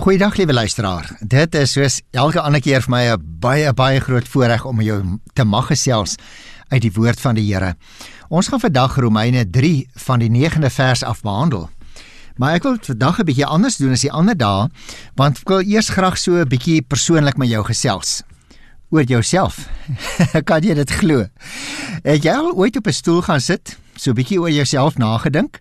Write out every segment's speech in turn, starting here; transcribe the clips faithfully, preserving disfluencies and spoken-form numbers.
Goeiedag liewe luisteraar, dit is soos elke ander keer vir my 'n baie, baie groot voorreg om jou te mag gesels uit die woord van die Here. Ons gaan vandag Romeine drie van die negende vers af behandel. Maar ek wil vandag 'n bietjie anders doen as die ander dae, want ek wil eers graag so 'n bietjie persoonlik met jou gesels. Oor jouself. Kan jy dit glo? Het jy al ooit op 'n stoel gaan sit, so 'n bietjie oor jouself nagedink?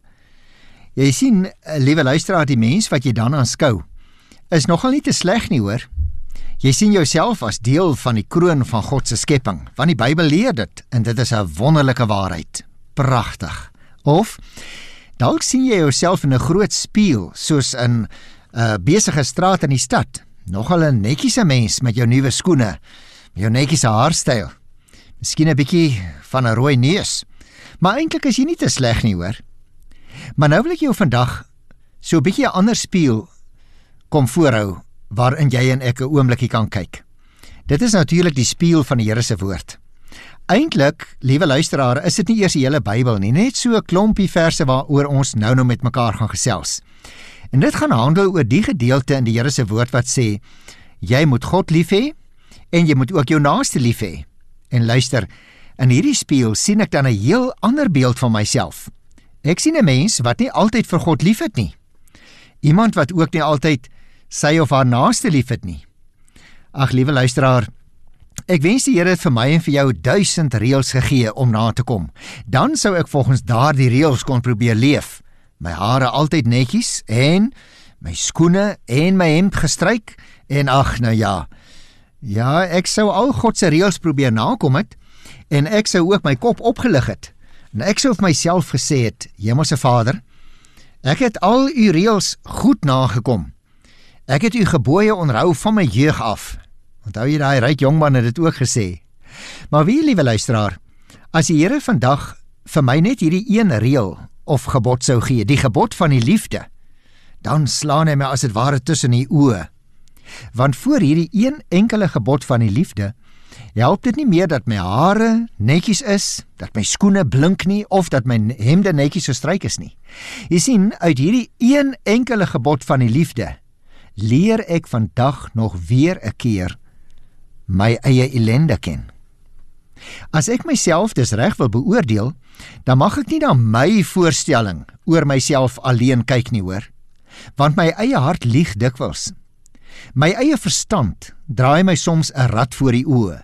Jy sien, liewe luisteraar, die mens wat jy dan aanskou, is nogal nie te sleg nie hoor. Jy sien jouself as deel van die kroon van God se skepping, want die Bybel leer dit, en dit is 'n wonderlike waarheid. Pragtig. Of, dalk sien jy jouself in 'n groot spieël, soos in 'n uh, besige straat in die stad. Nogal 'n netjiese mens met jou nuwe skoene, met jou netjiese haarstyl. Miskien 'n bietjie van 'n rooi neus. Maar eintlik is jy nie te sleg nie hoor. Maar nou wil ek jou vandag so 'n bietjie 'n ander spieël kom voorhou, waarin jy en ek 'n oombliekie kan kyk. Dit is natuurlik die spieël van die Here se woord. Eintlik, liewe luisteraar, is dit nie eers die hele Bybel nie, net so 'n klompie verse waaroor ons nou nou met mekaar gaan gesels. En dit gaan handel oor die gedeelte in die Here se woord wat sê, jy moet God lief hê, en jy moet ook jou naaste lief hê. En luister, in hierdie spieël sien ek dan 'n heel ander beeld van myself. Ek sien 'n mens wat nie altyd vir God lief het nie. Iemand wat ook nie altyd sy of haar naaste lief het nie. Ag, liewe luisteraar, ek wens die Here het vir my en vir jou duisend reëls gegee om na te kom. Dan sou ek volgens daardie reëls kon probeer leef. My hare altyd netjies en my skoene en my hemp gestryk en ag, nou ja. Ja, ek sou al God se reëls probeer nakom het en ek sou ook my kop opgelig het. En ek sou vir myself gesê het, Hemelse Vader, ek het al u reëls goed nagekom. Ek het u gebooie onderhou van my jeug af. Onthou jy daai ryk jongman het dit ook gesê. Maar wie, liewe luisteraar, as die Here vandag vir my net hierdie een reël of gebod sou gee, die gebod van die liefde, dan slaan hy my as dit ware tussen die oë. Want voor hierdie een enkele gebod van die liefde, help dit nie meer dat my hare netjies is, dat my skoene blink nie, of dat my hemde netjies gestryk is nie. Jy sien, uit hierdie een enkele gebod van die liefde, leer ek vandag nog weer 'n keer my eie ellende ken. As ek myself dus reg wil beoordeel, dan mag ek nie na my voorstelling oor myself alleen kyk nie hoor, want my eie hart lieg dikwels. My eie verstand draai my soms 'n rad voor die oë.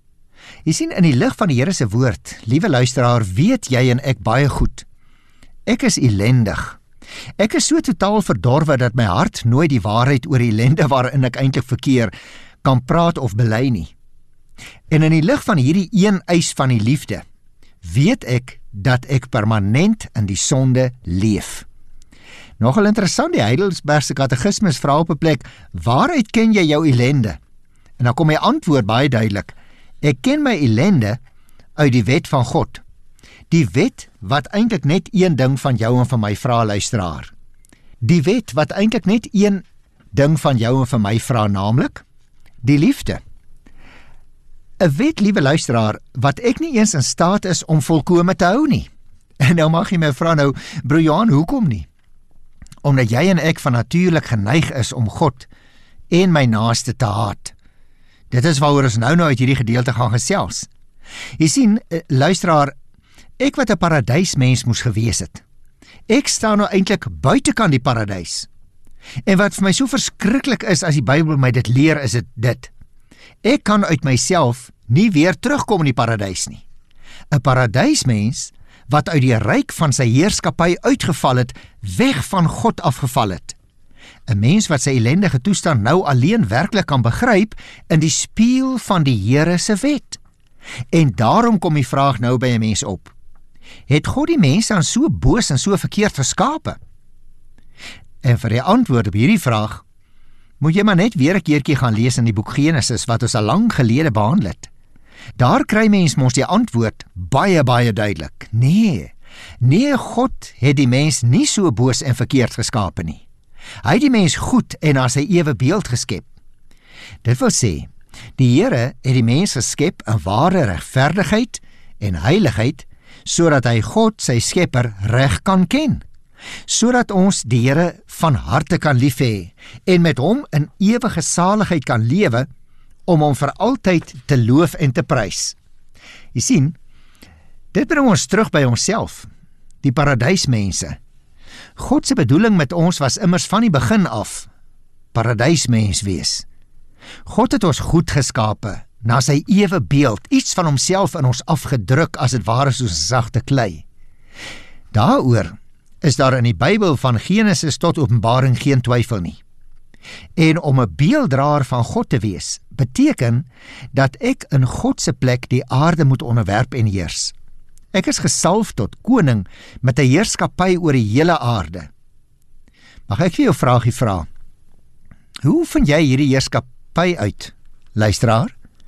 Jy sien, in die lig van die Here se woord, liewe luisteraar, weet jy en ek baie goed, ek is ellendig. Ek is so totaal verdorwe dat my hart nooit die waarheid oor die ellende waarin ek eintlik verkeer kan praat of bely nie. En in die lig van hierdie een eis van die liefde, weet ek dat ek permanent in die sonde leef. Nogal interessant, die Heidelbergse Katekismus vra op 'n plek, waaruit ken jy jou ellende? En dan kom my antwoord baie duidelik, ek ken my ellende uit die wet van God. Die wet wat eintlik net een ding van jou en van my vra, luisteraar. Die wet wat eintlik net een ding van jou en van my vra, naamlik die liefde. 'n Wet, liewe luisteraar, wat ek nie eens in staat is om volkome te hou nie. En nou mag jy my vra nou, broer Johan, hoekom nie? Omdat jy en ek van natuurlik geneig is om God en my naaste te haat. Dit is waaroor ons nou nou uit hierdie gedeelte gaan gesels. Jy sien, luisteraar, ek wat 'n paradysmens moes gewees het. Ek staan nou eintlik buitekant die paradys. En wat vir my so verskriklik is as die Bybel my dit leer, is dit dit. Ek kan uit myself nie weer terugkom in die paradys nie. 'n Paradysmens wat uit die ryk van sy heerskappy uitgeval het, weg van God afgeval het. 'n Mens wat sy ellendige toestand nou alleen werklik kan begryp in die spieël van die Here se wet. En daarom kom die vraag nou by 'n mens op. Het God die mens dan so boos en so verkeerd geskape? En vir die antwoord op hierdie vraag, moet jy maar net weer 'n keertjie gaan lees in die boek Genesis, wat ons al lank gelede behandel het. Daar kry mens mos die antwoord baie, baie duidelik. Nee, nee, God het die mens nie so boos en verkeerd geskape nie. Hy het die mens goed en na sy ewe beeld geskep. Dit wil sê, die Here het die mens geskep in ware regverdigheid en heiligheid, sodat hy God, sy skepper, reg kan ken. sodat ons die Here van harte kan lief hê en met hom in ewige saligheid kan lewe, om hom vir altyd te loof en te prys. Jy sien, dit bring ons terug by onsself, die paradysmense. God se bedoeling met ons was immers van die begin af paradysmens wees. God het ons goed geskape, na sy ewe beeld, iets van homself in ons afgedruk, as het ware soos 'n sagte klei. Daaroor is daar in die Bybel van Genesis tot Openbaring geen twyfel nie. En om 'n beelddraer van God te wees, beteken dat ek in God se plek die aarde moet onderwerp en heers. Ek is gesalf tot koning met 'n heerskappy oor die hele aarde. Mag ek vir jou 'n vraagie vra? Hoe vind jy hierdie heerskappy uit, luisteraar?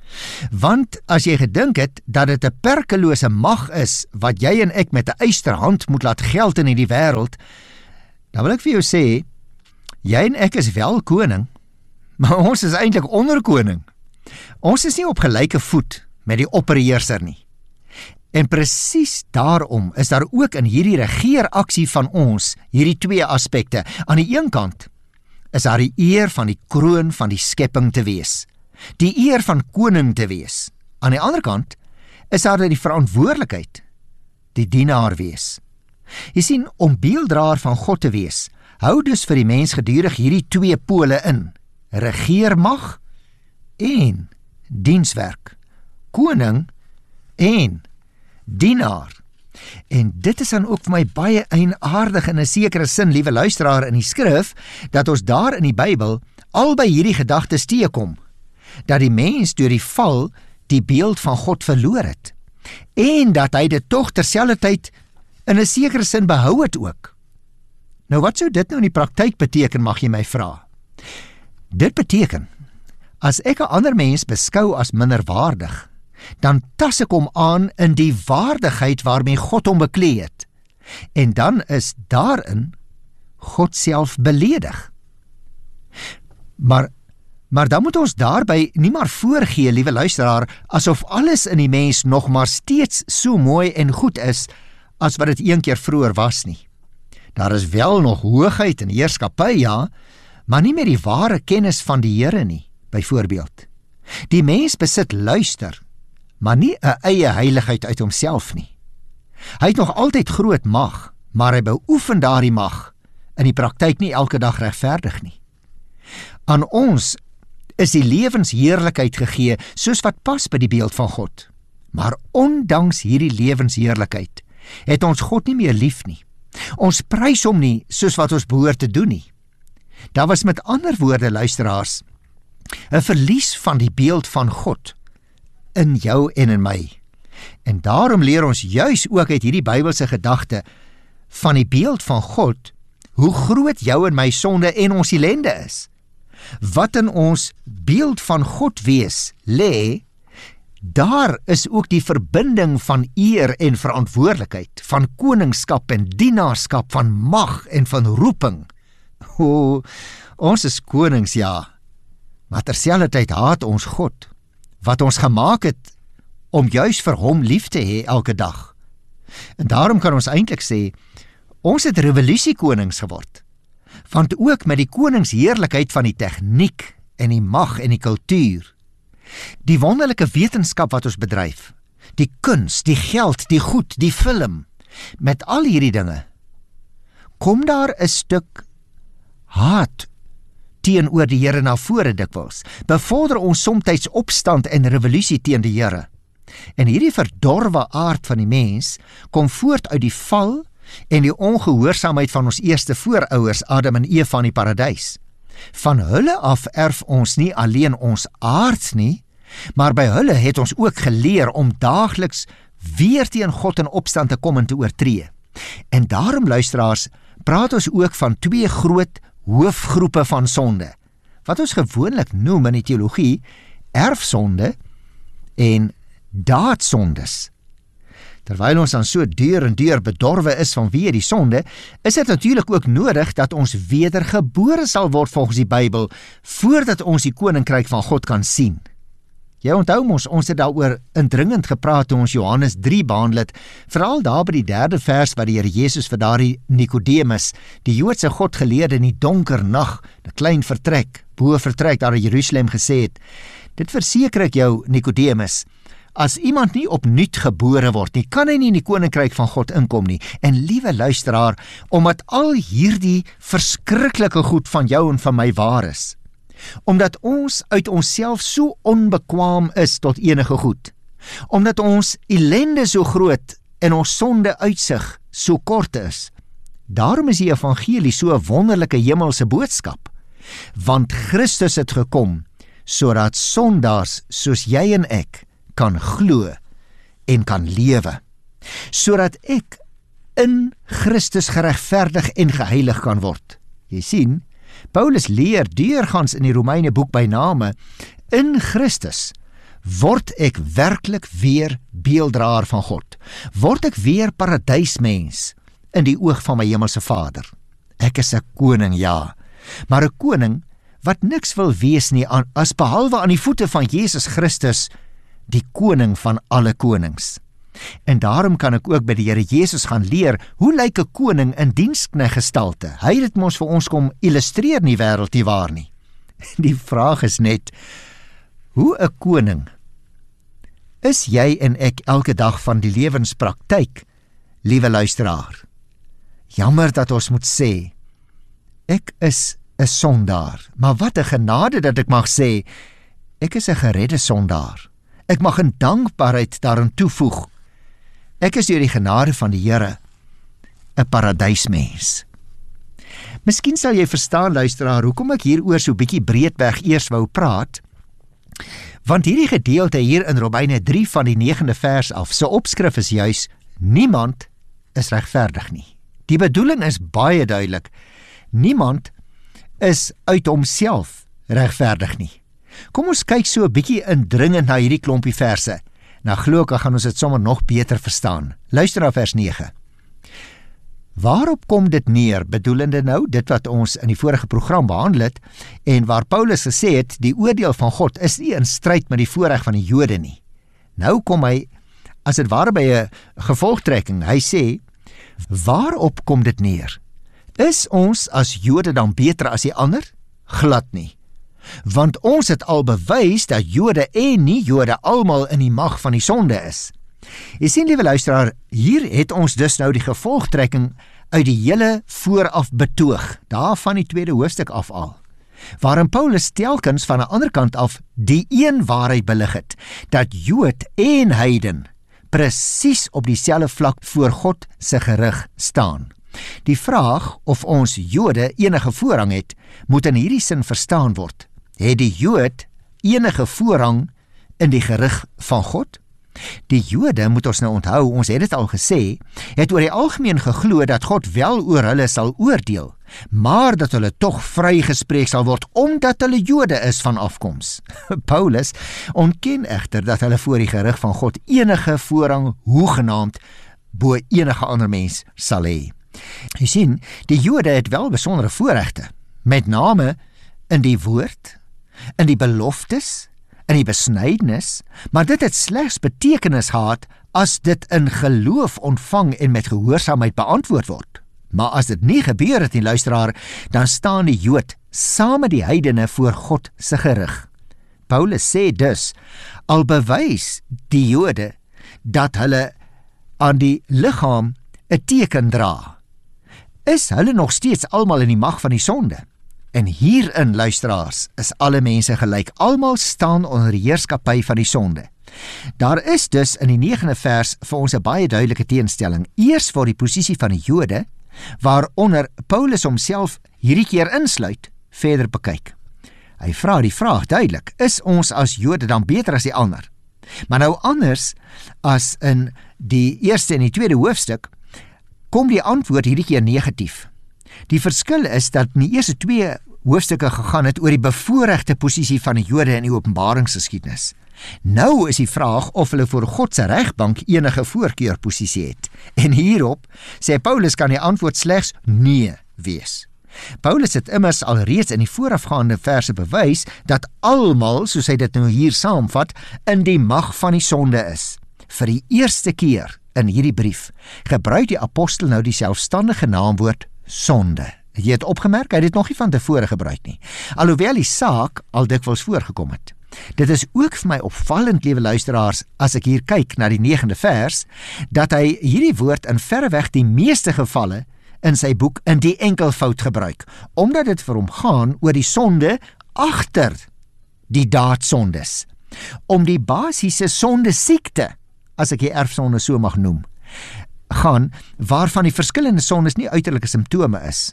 Want as jy gedink het dat dit 'n perkelose mag is wat jy en ek met 'n eysterhand moet laat geld in hierdie wêreld, dan wil ek vir jou sê, jy en ek is wel koning, maar ons is eintlik onderkoning. Ons is nie op gelyke voet met die opperheerser nie. En presies daarom is daar ook in hierdie regeeraksie van ons hierdie twee aspekte. Aan die een kant is daar die eer van die kroon van die skepping te wees, die eer van koning te wees. Aan die ander kant is daar die verantwoordelikheid, die dienaar wees. Jy sien, om beelddraer van God te wees, hou dus vir die mens gedurig hierdie twee pole in, regeermag en dienswerk, koning en dienaar. En dit is dan ook vir my baie eienaardig in 'n sekere sin, liewe luisteraar, in die skrif, dat ons daar in die Bybel albei hierdie gedagtes teekom, dat die mens deur die val die beeld van God verloor het, en dat hy dit tog terselfdertyd in 'n sekere sin behou het ook. Nou wat sou dit nou in die praktyk beteken, mag jy my vra? Dit beteken, as ek 'n ander mens beskou as minderwaardig, dan tas ek hom aan in die waardigheid waarmee God hom beklee het, en dan is daarin God self beledig. Maar Maar dan moet ons daarby nie maar voorgee, liewe luisteraar, asof alles in die mens nog maar steeds so mooi en goed is, as wat dit een keer vroeër was nie. Daar is wel nog hoogheid en heerskappy, ja, maar nie met die ware kennis van die Here nie, byvoorbeeld. Die mens besit luister, maar nie 'n eie heiligheid uit homself nie. Hy het nog altyd groot mag, maar hy beoefen daardie mag in die praktyk nie elke dag regverdig nie. Aan ons is die lewensheerlikheid gegee, soos wat pas by die beeld van God. Maar ondanks hierdie lewensheerlikheid, het ons God nie meer lief nie. Ons prys hom nie, soos wat ons behoort te doen nie. Daar was met ander woorde, luisteraars, 'n verlies van die beeld van God in jou en in my. En daarom leer ons juis ook uit hierdie Bybelse gedagte van die beeld van God, hoe groot jou en my sonde en ons ellende is. Wat in ons beeld van God wees lê, daar is ook die verbinding van eer en verantwoordelikheid, van koningskap en dienaarskap, van mag en van roeping. O, ons is konings, ja, maar terselfdertyd haat ons God, wat ons gemaak het om juis vir hom lief te hê elke dag. En daarom kan ons eintlik sê, ons het revolusiekonings geword, want ook met die koningsheerlikheid van die tegniek en die mag en die kultuur, die wonderlike wetenskap wat ons bedryf, die kuns, die geld, die goed, die film, met al hierdie dinge, kom daar 'n stuk haat teenoor die Here na vore dikwels, bevorder ons somtyds opstand en revolusie teen die Here. En hierdie verdorwe aard van die mens kom voort uit die val en die ongehoorsaamheid van ons eerste voorouers, Adam en Eva in die paradys. Van hulle af erf ons nie alleen ons aard nie, maar by hulle het ons ook geleer om daagliks weer teen God in opstand te kom en te oortree. En daarom, luisteraars, praat ons ook van twee groot hoofgroepe van sonde, wat ons gewoonlik noem in die teologie erfsonde en daadsondes. Terwyl ons dan so deur en deur bedorwe is vanweë die sonde, is dit natuurlik ook nodig dat ons wedergebore sal word volgens die Bybel, voordat ons die koninkryk van God kan sien. Jy onthou ons, ons het daaroor indringend gepraat toe ons Johannes drie behandel het, veral daar by die derde vers waar die Here Jesus vir daardie Nikodemus, die Joodse godgeleerde in die donker nag, 'n klein vertrek, bo vertrek daar in Jerusalem gesê het, dit verseker ek jou, Nikodemus, as iemand nie opnuut gebore word nie, kan hy nie in die koninkryk van God inkom nie. En liewe luisteraar, omdat al hierdie verskriklike goed van jou en van my waar is, omdat ons uit onsself so onbekwaam is tot enige goed, omdat ons ellende so groot en ons sonde uitsig so kort is, daarom is die evangelie so 'n wonderlike hemelse boodskap, want Christus het gekom, sodat sondaars soos jy en ek kan glo en kan lewe, sodat ek in Christus geregverdig en geheilig kan word. Jy sien, Paulus leer deurgangs in die Romeine boek by name, in Christus word ek werklik weer beelddraer van God, word ek weer paradysmens in die oog van my hemelse Vader. Ek is 'n koning, ja, maar 'n koning wat niks wil wees nie as behalwe aan die voete van Jesus Christus, die koning van alle konings. En daarom kan ek ook by die Here Jesus gaan leer, hoe lyk 'n koning in diensknegtgestalte? Hy het dit mos vir ons kom illustreer in die wêreld, nie waar nie? Die vraag is net, hoe 'n koning is jy en ek elke dag van die lewenspraktyk, liewe luisteraar? Jammer dat ons moet sê, ek is 'n sondaar, maar wat 'n genade dat ek mag sê, ek is 'n geredde sondaar. Ek mag in dankbaarheid daarin toevoeg, ek is deur die genade van die Here 'n paradysmens. Miskien sal jy verstaan, luisteraar, hoekom ek hieroor so bietjie breedweg eers wou praat, want hierdie gedeelte hier in Romeine drie van die negende vers af, se opskrif is juis, niemand is regverdig nie. Die bedoeling is baie duidelik, niemand is uit homself regverdig nie. Kom ons kyk so 'n bietjie indringend na hierdie klompie verse. Nou glo ek, gaan ons dit sommer nog beter verstaan. Luister na vers nege. Waarop kom dit neer, bedoelende nou, dit wat ons in die vorige program behandel het, en waar Paulus gesê het, die oordeel van God is nie in stryd met die voorreg van die Jode nie. Nou kom hy, as dit ware by 'n gevolgtrekking, hy sê, waarop kom dit neer? Is ons as Jode dan beter as die ander? Glad nie. Want ons het al bewys dat Jode en nie-Jode almal in die mag van die sonde is. Jy sien, liewe luisteraar, hier het ons dus nou die gevolgtrekking uit die hele vooraf betoog, daar van die tweede hoofstuk af al, waarin Paulus telkens van 'n ander kant af die een waarheid belig het, dat Jood en heiden presies op dieselfde vlak voor God se gerig staan. Die vraag of ons Jode enige voorrang het, moet in hierdie sin verstaan word. Het die Jood enige voorrang in die gerig van God? Die Jode, moet ons nou onthou, ons het dit al gesê, het oor die algemeen geglo dat God wel oor hulle sal oordeel, maar dat hulle tog vrygespreek sal word, omdat hulle Jode is van afkoms. Paulus ontken egter dat hulle voor die gerig van God enige voorrang hoegenaamd bo enige ander mens sal hê. Jy sien, die Jode het wel besondere voorregte, met name in die woord, in die beloftes, in die besnydenis, maar dit het slegs betekenis gehad as dit in geloof ontvang en met gehoorsaamheid beantwoord word. Maar as dit nie gebeur het nie, luisteraar, dan staan die Jood saam met die heidene voor God se gerig. Paulus sê dus, al bewys die Jode dat hulle aan die liggaam 'n teken dra, is hulle nog steeds almal in die mag van die sonde. En hierin, luisteraars, is alle mense gelyk. Almal staan onder die heerskappy van die sonde. Daar is dus in die negende vers vir ons 'n baie duidelike teenstelling. Eers word die posisie van die Jode, waaronder Paulus homself hierdie keer insluit, verder bekyk. Hy vra die vraag duidelik, is ons as Jode dan beter as die ander? Maar nou anders as in die eerste en die tweede hoofstuk, kom die antwoord hierdie keer negatief. Die verskil is dat in die eerste twee hoofstukke gegaan het oor die bevoorregte posisie van die Jode in die openbaringsgeskiedenis. Nou is die vraag of hulle voor God se regbank enige voorkeurposisie het. En hierop sê Paulus kan die antwoord slegs nee wees. Paulus het immers alreeds in die voorafgaande verse bewys dat almal, soos hy dit nou hier saamvat, in die mag van die sonde is. Vir die eerste keer in hierdie brief gebruik die apostel nou die selfstandige naamwoord sonde. Het jy het opgemerk? Hy het dit nog nie van tevore gebruik nie, alhoewel die saak al dikwels voorgekom het. Dit is ook vir my opvallend, liewe luisteraars, as ek hier kyk na die negende vers, dat hy hierdie woord in verreweg die meeste gevalle in sy boek in die enkelvoud gebruik, omdat dit vir hom gaan oor die sonde agter die daadsondes, om die basiese sonde siekte, as ek die erfsonde so mag noem, gaan waarvan die verskillende sondes nie uiterlike simptome is.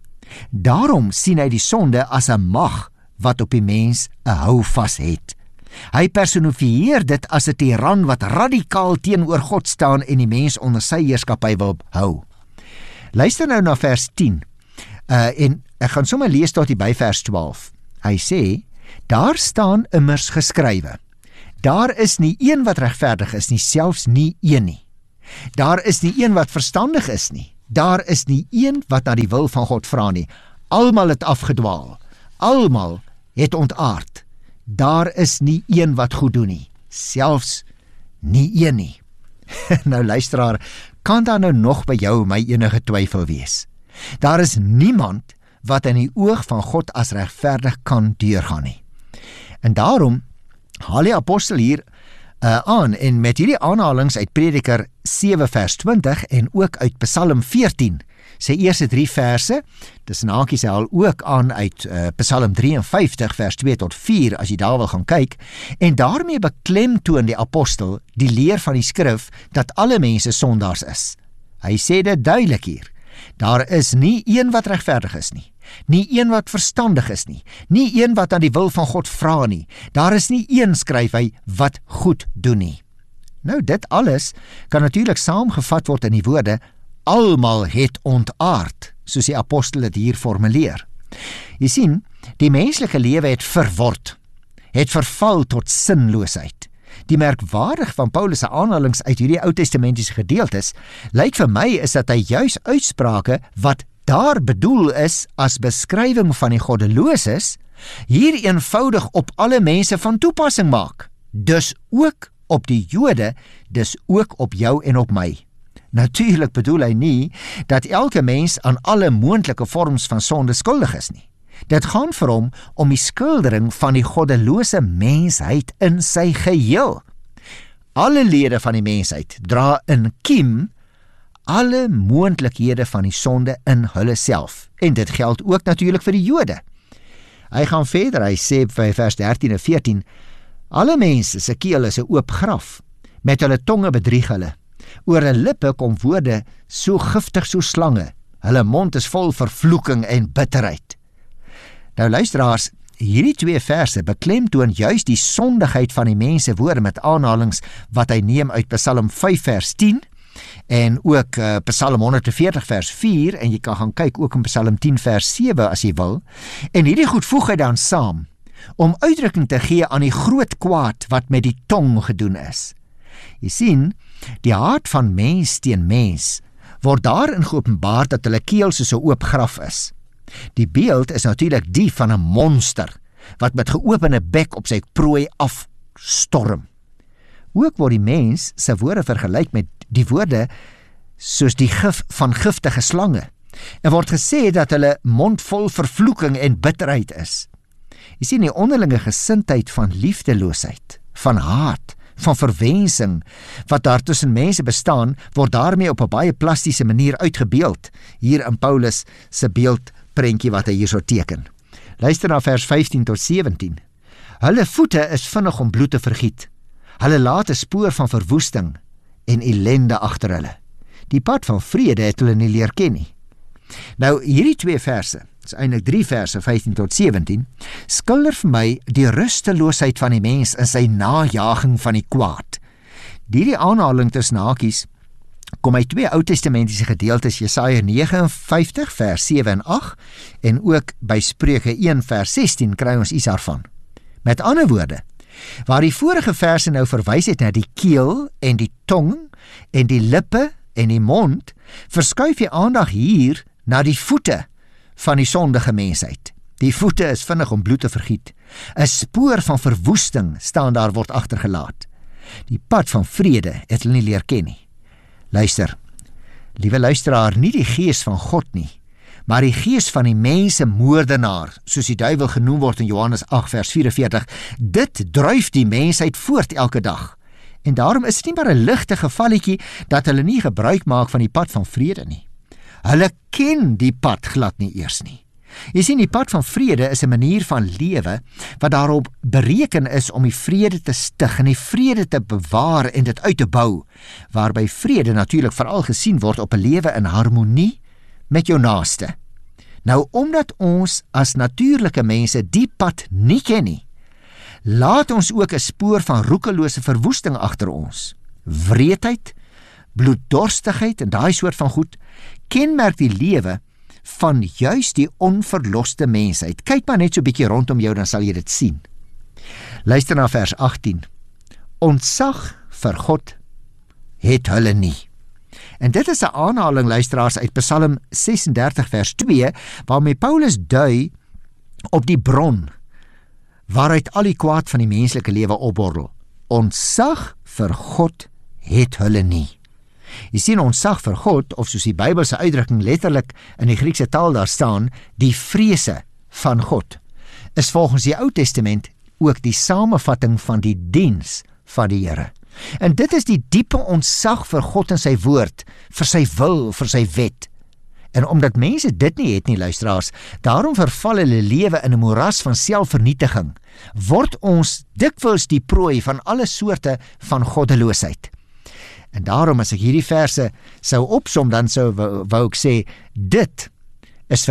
Daarom sien hy die sonde as 'n mag wat op die mens 'n houvas het. Hy personifieer dit as 'n tiran wat radikaal teenoor God staan en die mens onder sy heerskappy wil hou. Luister nou na vers tien, uh, en ek gaan sommer lees tot die by vers twaalf. Hy sê, daar staan immers geskrywe, daar is nie een wat regverdig is nie, selfs nie een nie. Daar is nie een wat verstandig is nie, daar is nie een wat na die wil van God vra nie. Almal het afgedwaal, almal het ontaard. Daar is nie een wat goed doen nie, selfs nie een nie. Nou luisteraar, kan daar nou nog by jou my enige twyfel wees? Daar is niemand wat in die oog van God as regverdig kan deurgaan nie. En daarom haal die apostel hier uh, aan, en met hierdie aanhalings uit Prediker sewe vers twintig en ook uit Psalm veertien, sy eerste drie verse, tussen hakies hy haal ook aan uit uh, Psalm drie en vyftig vers twee tot vier, as jy daar wil gaan kyk, en daarmee beklemtoon die apostel die leer van die skrif dat alle mense sondaars is. Hy sê dit duidelik hier, daar is nie een wat regverdig is nie, nie een wat verstandig is nie, nie een wat aan die wil van God vra nie, daar is nie een, skryf hy, wat goed doen nie. Nou dit alles kan natuurlik saamgevat word in die woorde, almal het ontaard, soos die apostel dit hier formuleer. Jy sien, die menslike lewe het verword, het verval tot sinloosheid. Die merkwaardig van Paulus se aanhalings uit hierdie Ou Testamentiese gedeeltes, lyk vir my is dat hy juis uitsprake wat daar bedoel is as beskrywing van die goddeloses, hier eenvoudig op alle mense van toepassing maak. Dus ook op die Jode, dus ook op jou en op my. Natuurlik bedoel hy nie dat elke mens aan alle moontlike vorms van sonde skuldig is nie. Dit gaan vir hom om die skildering van die goddelose mensheid in sy geheel. Alle lede van die mensheid dra in kiem alle moontlikhede van die sonde in hulle self. En dit geld ook natuurlik vir die Jode. Hy gaan verder, hy sê by vers dertien en veertien, alle mense se keel is 'n oop graf, met hulle tonge bedrieg hulle. Oor hulle lippe kom woorde so giftig so slange, hulle mond is vol vervloeking en bitterheid. Nou luisteraars, hierdie twee verse beklemtoon juis die sondigheid van die mense woorde met aanhalings wat hy neem uit Psalm vyf vers tien en ook uh, Psalm honderdveertig vers vier, en jy kan gaan kyk ook in Psalm tien vers sewe as jy wil, en hierdie goed voeg hy dan saam om uitdrukking te gee aan die groot kwaad wat met die tong gedoen is. Jy sien, die haat van mens teen mens word daarin geopenbaar dat hulle keel soos 'n oop graf is. Die beeld is natuurlik die van 'n monster wat met geopende bek op sy prooi afstorm. Ook word die mens se woorde vergelyk met die woorde soos die gif van giftige slange, en word gesê dat hulle mond vol vervloeking en bitterheid is. Jy sien die onderlinge gesindheid van liefdeloosheid, van haat, van verwensing, wat daar tussen mense bestaan, word daarmee op 'n baie plastiese manier uitgebeeld, hier in Paulus se beeldprentjie wat hy hier so teken. Luister na vers vyftien tot sewentien. Hulle voete is vinnig om bloed te vergiet. Hulle laat 'n spoor van verwoesting en ellende agter hulle. Die pad van vrede het hulle nie leer ken nie. Nou, hierdie twee verse, dit is eintlik drie verse, vyftien tot sewentien, skilder vir my die rusteloosheid van die mens in sy najaging van die kwaad. Hierdie aanhaling tussen hakies kom uit twee Ou Testamentiese gedeeltes, Jesaja nege en vyftig vers sewe en agt, en ook by Spreuke een vers sestien kry ons iets daarvan. Met ander woorde, waar die vorige verse nou verwys het na die keel en die tong en die lippe en die mond, verskuif die aandag hier na die voete van die sondige mensheid. Die voete is vinnig om bloed te vergiet. 'n Spoor van verwoesting staan daar word agtergelaat. Die pad van vrede het hulle nie leer ken nie. Luister, liewe luisteraar, nie die gees van God nie, maar die gees van die mense moordenaar, soos die duiwel genoem word in Johannes agt vers vyf-en-veertig, dit dryf die mensheid voort elke dag. En daarom is dit nie maar 'n ligte gevalletjie dat hulle nie gebruik maak van die pad van vrede nie. Hulle ken die pad glad nie eers nie. Jy sien, die pad van vrede is 'n manier van lewe wat daarop bereken is om die vrede te stig en die vrede te bewaar en dit uit te bou, waarby vrede natuurlik veral gesien word op 'n lewe in harmonie met jou naaste. Nou, omdat ons as natuurlike mense die pad nie ken nie, laat ons ook 'n spoor van roekelose verwoesting agter ons. Wreedheid, bloeddorstigheid en daai soort van goed kenmerk die lewe van juis die onverloste mensheid. Kyk maar net so 'n bietjie rondom jou, dan sal jy dit sien. Luister na vers agttien. Ontzag vir God het hulle nie. En dit is 'n aanhaling, luisteraars, uit Psalm ses en dertig vers twee, waarmee Paulus dui op die bron waaruit al die kwaad van die menslike lewe opborrel. Ontzag vir God het hulle nie. Jy sien, ontzag vir God, of soos die Bybelse uitdrukking letterlik in die Griekse taal daar staan, die vrese van God, is volgens die Ou Testament ook die samevatting van die diens van die Here. En dit is die diepe ontzag vir God en sy woord, vir sy wil, vir sy wet. En omdat mense dit nie het nie, luisteraars, daarom verval hulle lewe in 'n moeras van selfvernietiging, word ons dikwels die prooi van alle soorte van goddeloosheid. En daarom, as ek hierdie verse sou opsom, dan sou wou, wou ek sê, dit